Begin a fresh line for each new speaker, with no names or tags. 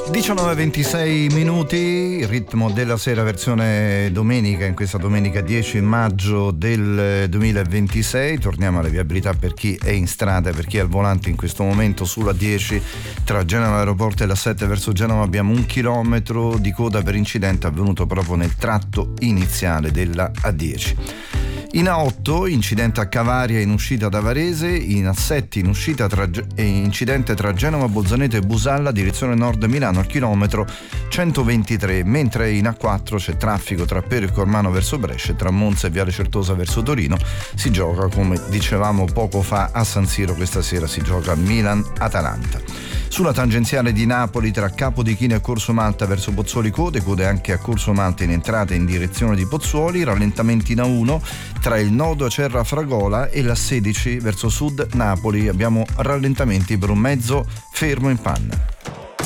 19:26 minuti, il ritmo della sera versione domenica, in questa domenica 10 maggio del 2026. Torniamo alla viabilità per chi è in strada, per chi è al volante in questo momento. Sulla 10 tra Genova Aeroporto e la 7 verso Genova abbiamo 1 chilometro di coda per incidente avvenuto proprio nel tratto iniziale della A10. In A8 incidente a Cavaria in uscita da Varese, in A7 in uscita incidente tra Genova, Bolzaneto e Busalla direzione nord Milano al chilometro 123, mentre in A4 c'è traffico tra Pero e Cormano verso Brescia e tra Monza e Viale Certosa verso Torino. Si gioca, come dicevamo poco fa, a San Siro. Questa sera si gioca Milan-Atalanta. Sulla tangenziale di Napoli tra Capodichino e Corso Malta verso Pozzuoli code anche a Corso Malta in entrata in direzione di Pozzuoli, rallentamenti in A1 tra il nodo Acerra Fragola e la 16 verso sud Napoli, abbiamo rallentamenti per un mezzo fermo in panna.